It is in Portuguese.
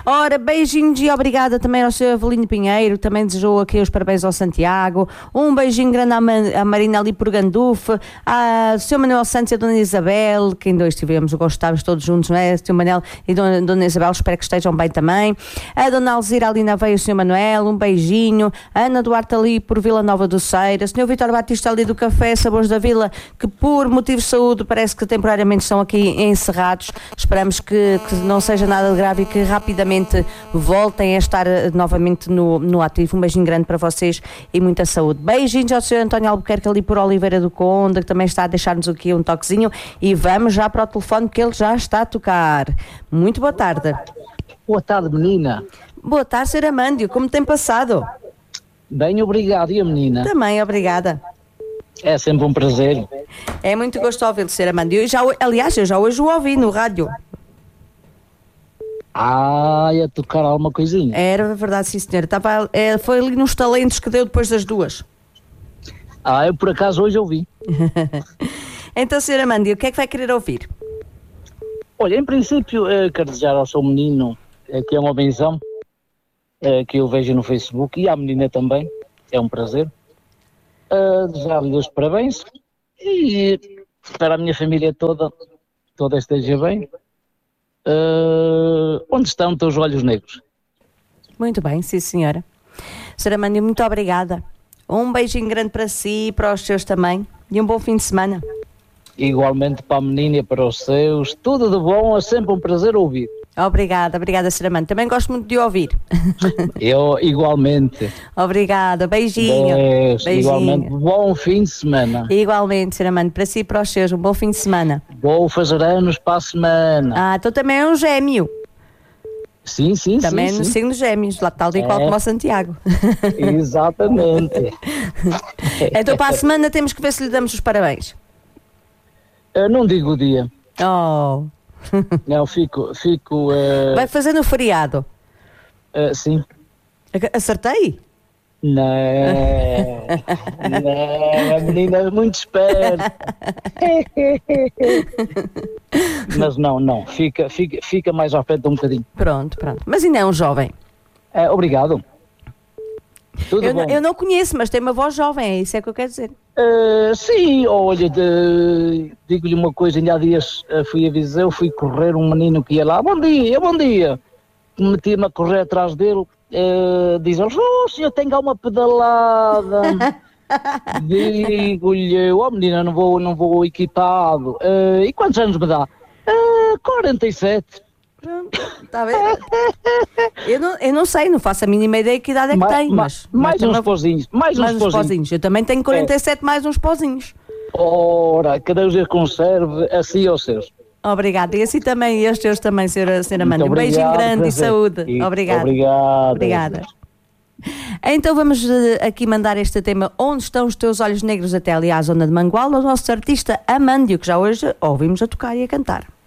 Ora, beijinhos e obrigada também ao Sr. Avelino Pinheiro, também desejou aqui os parabéns ao Santiago. Um beijinho grande à Marina ali por Gandufe, ao Sr. Manuel Santos e a Dona Isabel, que ainda hoje tivemos, gostávamos todos juntos, não é? Sr. Manel e Dona Isabel, espero que estejam bem também. A Dona Alzira ali na veia, o Sr. Manuel, um beijinho. A Ana Duarte ali por Vila Nova do Ceira, o Sr. Vítor Batista ali do Café Sabores da Vila, que por motivos de saúde parece que temporariamente estão aqui encerrados. Esperamos que não seja nada de grave e que rapidamente voltem a estar novamente no ativo. Um beijinho grande para vocês e muita saúde. Beijinhos ao Sr. António Albuquerque ali por Oliveira do Conde, que também está a deixar-nos aqui um toquezinho, e vamos já para o telefone que ele já está a tocar. Muito boa tarde. Boa tarde, menina. Boa tarde, Sr. Amândio, como tem passado? Bem, obrigado. E a menina? Também, obrigada. É sempre um prazer. É muito gostoso ouvi-lo, Sr. Amândio. Aliás, eu já hoje o ouvi no rádio. Ia tocar alguma coisinha. Era verdade, sim, senhora. Foi ali nos talentos que deu depois das 2. Eu por acaso hoje ouvi. Então, Sr. Amândio, o que é que vai querer ouvir? Olha, em princípio, quero desejar ao seu menino, que é uma benção, que eu vejo no Facebook, e à menina também, é um prazer. Desejar-lhe os parabéns e para a minha família toda esteja bem. Onde estão teus olhos negros? Muito bem, sim, senhora. Sra. Amândio, muito obrigada. Um beijinho grande para si e para os seus também. E um bom fim de semana. Igualmente para a menina e para os seus. Tudo de bom, é sempre um prazer ouvir. Obrigada, Sra. Amândio. Também gosto muito de ouvir. Eu, igualmente. Obrigada, beijinho. Beijinho. Igualmente, bom fim de semana. Igualmente, Sra. Amândio, para si e para os seus, um bom fim de semana. Vou fazer anos para a semana. Então também é um gêmeo. Sim. Também no signo Gêmeos, lá tal e qual como o Santiago. Exatamente. Então para a semana temos que ver se lhe damos os parabéns. Não digo o dia. Não, fico... Vai fazer no feriado? Sim. Acertei? Não, a menina é muito esperta. Mas não, fica mais à frente um bocadinho. Pronto. Mas ainda é um jovem. Obrigado. Eu não conheço, mas tem uma voz jovem, é isso que eu quero dizer. Sim, olha, digo-lhe uma coisa, ainda há dias fui a Viseu, fui correr, um menino que ia lá, bom dia, meti-me a correr atrás dele, diz-lhe, senhor, tenho uma pedalada. Digo-lhe, menina, não vou equipado. E quantos anos me dá? 47. Pronto, está bem. Eu não sei, não faço a mínima ideia que idade é que tem, mas mais uns pozinhos. Mais uns pozinhos. Eu também tenho 47, mais uns pozinhos. Ora, que Deus lhe conserve assim aos seus. Obrigada, e assim também, e os teus também, Sra. Amândio. Um beijinho grande e saúde. Obrigada. Então vamos aqui mandar este tema, Onde Estão os Teus Olhos Negros, até ali à zona de Mangual, ao nosso artista Amândio, que já hoje ouvimos a tocar e a cantar.